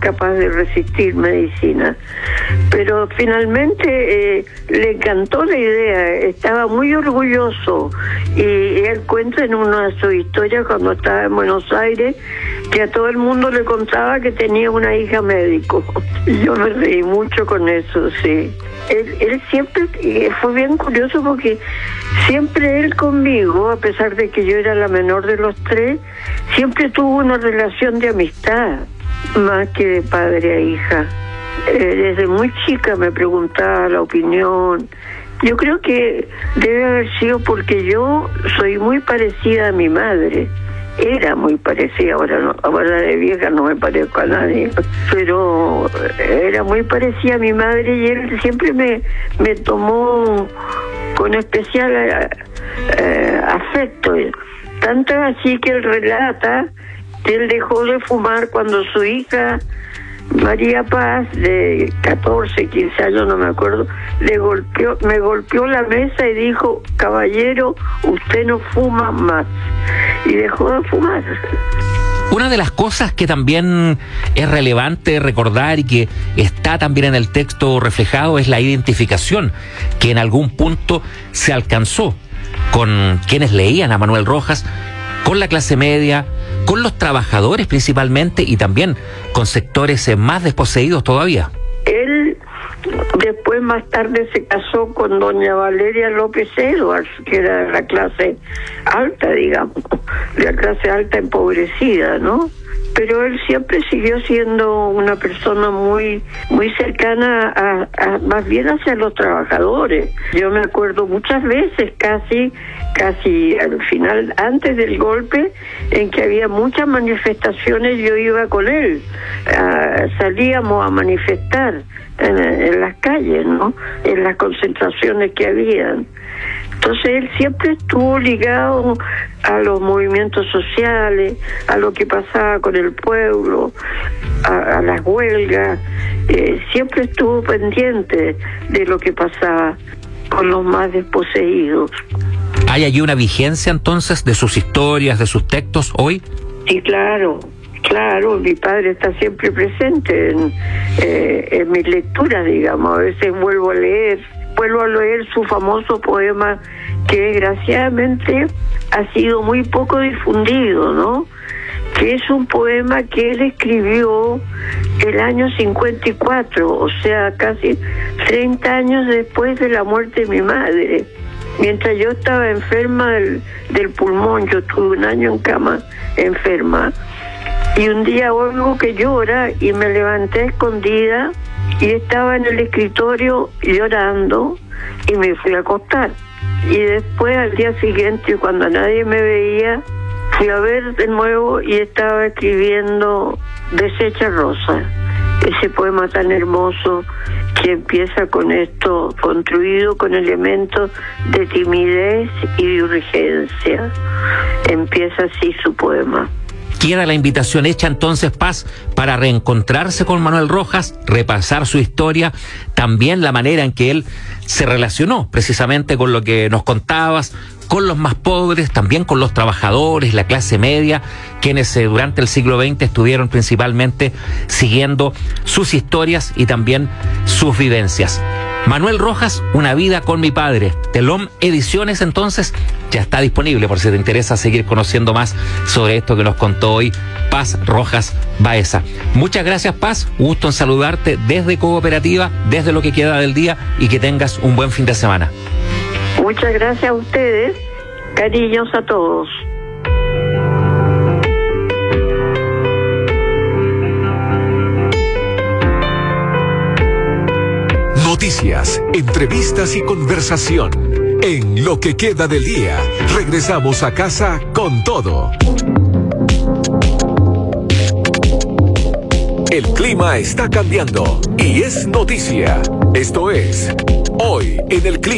capaz de resistir medicina. Pero finalmente le encantó la idea, estaba muy orgulloso, y él cuenta en una de sus historias cuando estaba en Buenos Aires que a todo el mundo le contaba que tenía una hija médico. Y yo me reí mucho con eso, sí. Él siempre, fue bien curioso porque siempre él conmigo, a pesar de que yo era la menor de los tres, siempre tuvo una relación de amistad, más que de padre a hija. Desde muy chica me preguntaba la opinión. Yo creo que debe haber sido porque yo soy muy parecida a mi madre. Era muy parecida, ahora no, ahora de vieja no me parezco a nadie, pero era muy parecida a mi madre y él siempre me tomó con especial afecto. Tanto así que él relata que él dejó de fumar cuando su hija María Paz, de 14, 15 años, no me acuerdo, me golpeó la mesa y dijo: caballero, usted no fuma más. Y dejó de fumar. Una de las cosas que también es relevante recordar y que está también en el texto reflejado es la identificación que en algún punto se alcanzó con quienes leían a Manuel Rojas, con la clase media, con los trabajadores principalmente y también con sectores más desposeídos todavía. Él después, más tarde, se casó con doña Valeria López Edwards, que era de la clase alta, digamos, de la clase alta empobrecida, ¿no? Pero él siempre siguió siendo una persona muy cercana a más bien hacia los trabajadores. Yo me acuerdo muchas veces, casi al final, antes del golpe, en que había muchas manifestaciones, yo iba con él. Salíamos a manifestar en las calles, ¿no? En las concentraciones que habían. Entonces él siempre estuvo ligado a los movimientos sociales, a lo que pasaba con el pueblo, a las huelgas. Siempre estuvo pendiente de lo que pasaba con los más desposeídos. ¿Hay allí una vigencia entonces de sus historias, de sus textos hoy? Sí, claro, mi padre está siempre presente en mis lecturas, digamos. A veces vuelvo a leer su famoso poema, que desgraciadamente ha sido muy poco difundido, ¿no? Que es un poema que él escribió el año 54, o sea, casi 30 años después de la muerte de mi madre. Mientras yo estaba enferma del pulmón, yo tuve un año en cama enferma, y un día oigo que llora y me levanté escondida y estaba en el escritorio llorando y me fui a acostar. Y después, al día siguiente, cuando nadie me veía, fui a ver de nuevo y estaba escribiendo Deshecha Rosa, ese poema tan hermoso que empieza con esto, construido con elementos de timidez y de urgencia. Empieza así su poema. Queda la invitación hecha entonces, Paz, para reencontrarse con Manuel Rojas, repasar su historia, también la manera en que él se relacionó precisamente con lo que nos contabas, con los más pobres, también con los trabajadores, la clase media, quienes durante el siglo XX estuvieron principalmente siguiendo sus historias y también sus vivencias. Manuel Rojas, Una vida con mi padre. Telom Ediciones, entonces, ya está disponible por si te interesa seguir conociendo más sobre esto que nos contó hoy Paz Rojas Baeza. Muchas gracias, Paz. Gusto en saludarte desde Cooperativa, desde lo que queda del día, y que tengas un buen fin de semana. Muchas gracias a ustedes. Cariños a todos. Noticias, entrevistas y conversación. En Lo que queda del día, regresamos a casa con todo. El clima está cambiando y es noticia. Esto es Hoy en el Clima.